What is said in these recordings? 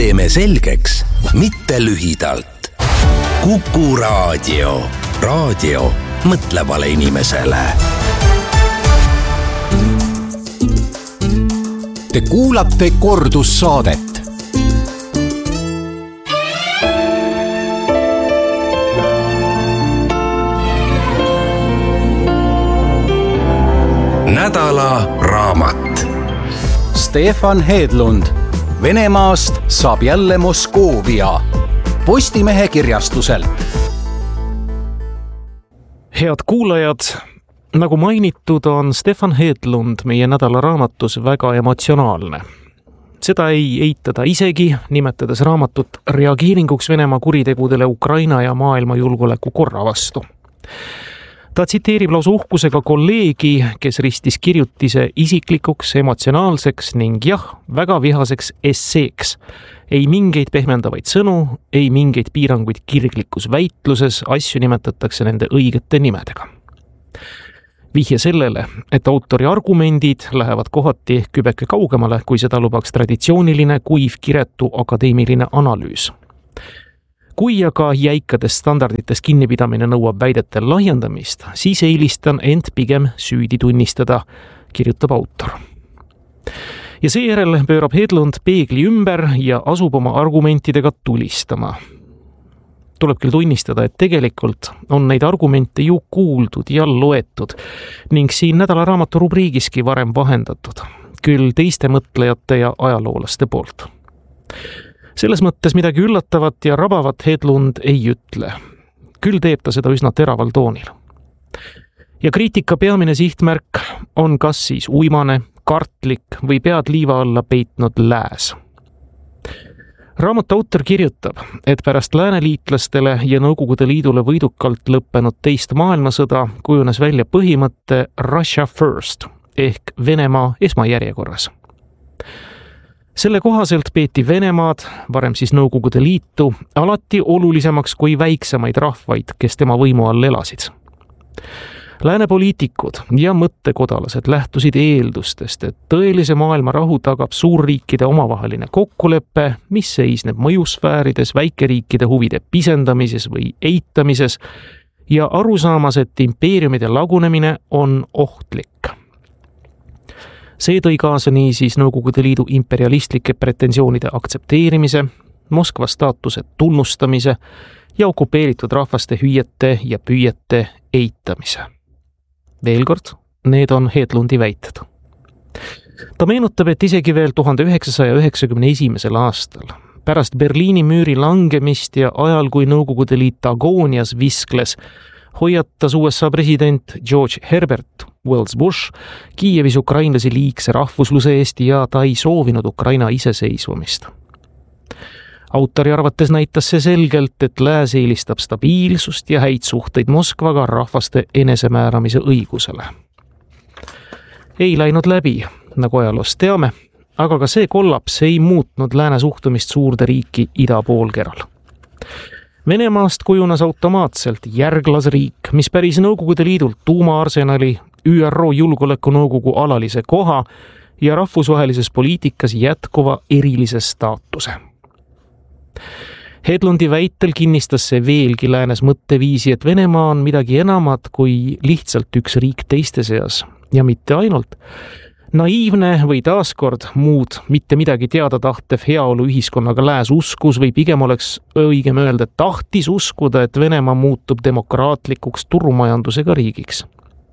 teeme selgeks, mitte lühidalt. Kuku Raadio. Raadio mõtlevale inimesele. Te kuulate kordussaadet. Nädala raamat. Stefan Hedlund. Venemaast saab jälle Moskoovia. Postimehe kirjastuselt. Head kuulajad, nagu mainitud, on Stefan Hedlund meie nädala raamatus väga emotsionaalne. Seda ei eitada isegi, nimetades raamatut reageeringuks Venemaa kuritegudele Ukraina ja maailma julgeoleku korra vastu. Ta tsiteerib lausa uhkusega kolleegi, kes ristis kirjutise isiklikuks, emotsionaalseks ning väga vihaseks esseeks. Ei mingeid pehmendavaid sõnu, ei mingeid piiranguid kirglikus väitluses, asju nimetatakse nende õigete nimedega. Vihje sellele, et autori argumendid lähevad kohati kübeke kaugemale, kui seda lubaks traditsiooniline, kuiv, kiretu, akadeemiline analüüs. Kui aga jäikadest standarditest kinnipidamine nõuab väidete lahjendamist, siis eelistan end pigem süüdi tunnistada, kirjutab autor. Ja seejärel pöörab Hedlund peegli ümber ja asub oma argumentidega tulistama. Tuleb küll tunnistada, et tegelikult on neid argumente ju kuuldud ja loetud ning siin nädala raamatu rubriigiski varem vahendatud, küll teiste mõtlejate ja ajaloolaste poolt. Selles mõttes midagi üllatavat ja rabavat Hedlund ei ütle. Küll teeb ta seda üsna teraval toonil. Ja kriitika peamine sihtmärk on kas siis uimane, kartlik või pead liiva alla peitnud lääs. Raamatu autor kirjutab, et pärast lääneliitlastele ja Nõukogude Liidule võidukalt lõppenud teist maailmasõda kujunes välja põhimõtte Russia first ehk Venemaa esmajärjekorras. Selle kohaselt peeti Venemaad, varem siis Nõukogude Liitu, alati olulisemaks kui väiksemaid rahvaid, kes tema võimu all elasid. Lääne poliitikud ja mõttekodalased lähtusid eeldustest, et tõelise maailma rahu tagab suurriikide omavaheline kokkulepe, mis seisneb mõjusfäärides, väikeriikide huvide pisendamises või eitamises ja arusaamas, et impeeriumide lagunemine on ohtlik. See tõi kaasa niisiis Nõukogude Liidu imperialistlike pretensioonide aktsepteerimise, Moskva staatuse tunnustamise ja okupeeritud rahvaste hüüete ja püüete eitamise. Veel kord, need on Hedlundi väited. Ta meenutab, et isegi veel 1991. aastal, pärast Berliini müüri langemist ja ajal, kui Nõukogude Liit agoonias viskles, hoiatas USA president George Herbert Wells Bush Kiievis ukrainlasi liigse rahvusluse eest ja ta ei soovinud Ukraina iseseisvumist. Autori arvates näitas see selgelt, et lääs eelistab stabiilsust ja häid suhteid Moskvaga rahvaste enesemääramise õigusele. Ei läinud läbi, nagu ajaloost teame, aga ka see kollaps ei muutnud lääne suhtumist suurde riiki idapoolkeral. Venemaast kujunes automaatselt järglasriik, mis päris Nõukogude Liidult tuumaarsenali, ÜRO Julgeolekunõukogu alalise koha ja rahvusvahelises poliitikas jätkuva erilise staatuse. Hedlundi väitel kinnistas see veelgi läänes mõtteviisi, et Venemaa on midagi enamat kui lihtsalt üks riik teiste seas ja mitte ainult. Naiivne või taaskord muud mitte midagi teada tahtev heaolu ühiskonnaga lääs uskus või pigem oleks õigem öelda, et tahtis uskuda, et Venemaa muutub demokraatlikuks turumajandusega riigiks.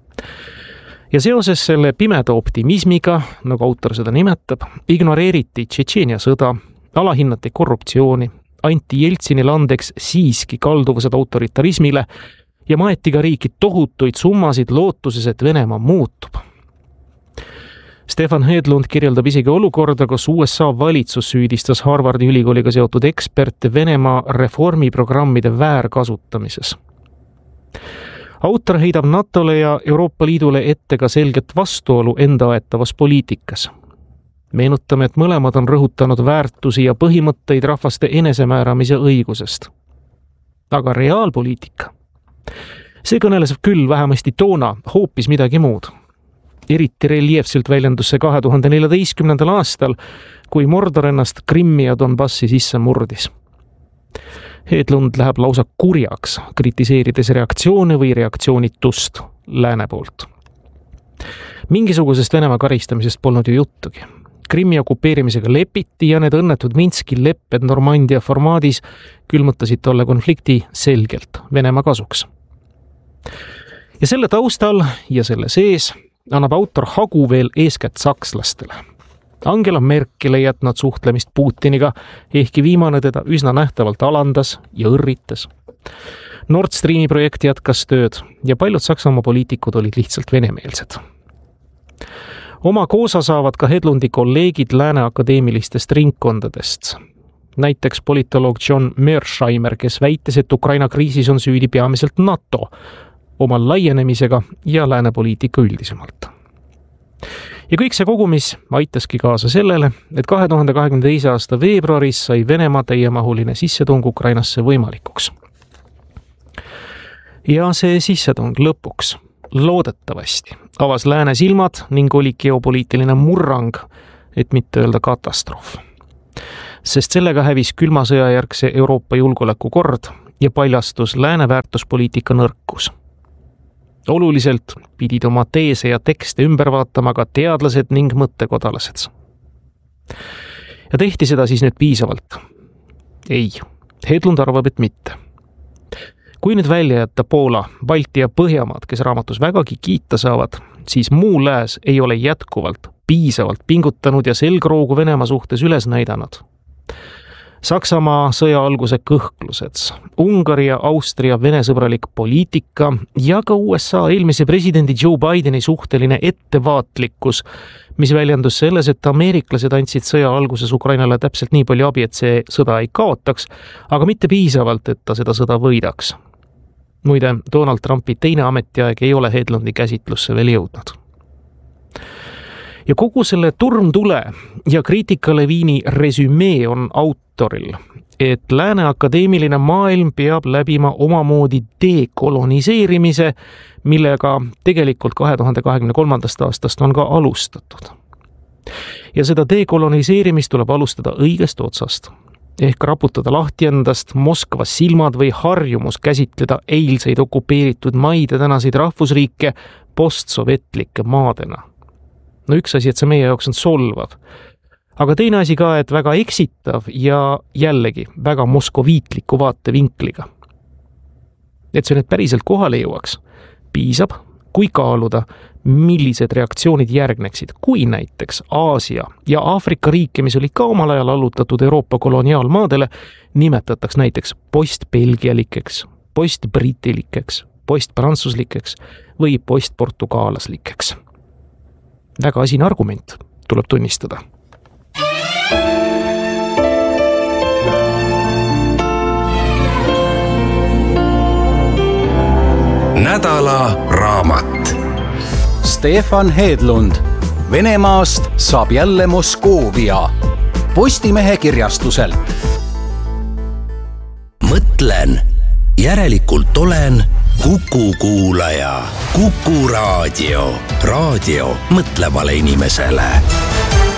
Ja seoses selle pimeda optimismiga, nagu autor seda nimetab, ignoreeriti Tšetšeenia sõda, alahinnati korruptsiooni, anti Jeltsinile andeks siiski kalduvused autoritarismile ja maeti ka riiki tohutuid summasid lootuses, et Venemaa muutub. Stefan Hedlund kirjeldab isegi olukorda, kus USA valitsus süüdistas Harvardi ülikooliga seotud eksperte Venemaa reformiprogrammide väärkasutamises. Autor heidab NATOle ja Euroopa Liidule ette ka selget vastuolu enda aetavas poliitikas. Meenutame, et mõlemad on rõhutanud väärtusi ja põhimõtteid rahvaste enesemääramise õigusest. Aga reaalpoliitika? See kõneles küll vähemasti toona hoopis midagi muud. eriti reljeefselt väljendus see 2014. aastal, kui Mordor ennast Krimmi ja Donbassi sisse murdis. Hedlund läheb lausa kurjaks, kritiseerides reaktsioone või reaktsioonitust lääne poolt. Mingisugusest Venemaa karistamisest polnud ju juttugi. Krimmi okupeerimisega lepiti ja need õnnetud Minski lepped Normandia formaadis külmutasid tolle konflikti selgelt Venemaa kasuks. Ja selle taustal ja selle sees annab autor hagu veel eeskätt sakslastele. Angela Merkel ei jätnud suhtlemist Putiniga, ehkki viimane teda üsna nähtavalt alandas ja õrritas. Nord Streami projekt jätkas tööd ja paljud Saksamaa poliitikud olid lihtsalt venemeelsed. Oma koosa saavad ka Hedlundi kolleegid lääne akadeemilistest ringkondadest. Näiteks politoloog John Mearsheimer, kes väitis, et Ukraina kriisis on süüdi peamiselt NATO oma laienemisega ja lääne poliitika üldisemalt. Ja kõik see kogumis aitaski kaasa sellele, et 2022. aasta veebruaris sai Venemaa täiemahuline sissetung Ukrainasse võimalikuks. Ja see sissetung lõpuks loodetavasti avas lääne silmad ning oli geopoliitiline murrang, et mitte öelda katastroof. Sest sellega hävis külma sõjajärgse Euroopa julgeolekukord ja paljastus lääne väärtuspoliitika nõrkus. Oluliselt pidid oma teese ja tekste ümber vaatama ka teadlased ning mõttekodalased. Ja tehti seda siis nüüd piisavalt? Ei, Hedlund arvab, et mitte. Kui nüüd välja jätta Poola, Balti ja Põhjamaad, kes raamatus vägagi kiita saavad, siis muu lääs ei ole jätkuvalt piisavalt pingutanud ja selgroogu Venemaa suhtes üles näidanud. Saksamaa sõja alguse kõhklused, Ungari ja Austria venesõbralik poliitika ja ka USA eelmise presidendi Joe Bideni suhteline ettevaatlikkus, mis väljendus selles, et ameeriklased andsid sõja alguses Ukrainale täpselt nii palju abi, et see sõda ei kaotaks, aga mitte piisavalt, et ta seda sõda võidaks. Muide, Donald Trumpi teine ametiaeg ei ole Hedlundi käsitlusse veel jõudnud. Ja kogu selle turmtule ja kriitikaleviini resümee on autoril, et lääne akadeemiline maailm peab läbima omamoodi dekoloniseerimise, millega tegelikult 2023. aastast on ka alustatud. Ja seda dekoloniseerimist tuleb alustada õigest otsast, ehk raputada lahti endast Moskva silmad või harjumus käsitleda eilseid okupeeritud maid ja tänaseid rahvusriike postsovetlike maadena. No üks asi, et see meie jaoks on solvav, aga teine asi ka, et väga eksitav ja jällegi väga moskoviitliku vaatevinkliga. Et see nüüd päriselt kohale jõuaks, piisab, kui kaaluda, millised reaktsioonid järgneksid, kui näiteks Aasia ja Aafrika riike, mis olid ka omal ajal allutatud Euroopa koloniaalmaadele, nimetataks näiteks postbelgialikeks, postbritilikeks, postprantsuslikeks või postportugaalaslikeks. Väga asine argument, tuleb tunnistada. Nädala raamat. Stefan Hedlund. Venemaast saab jälle Moskoovia. Postimehe kirjastuselt. Mõtlen, järelikult olen Kuku kuulaja. Kuku raadio. Raadio mõtlevale inimesele.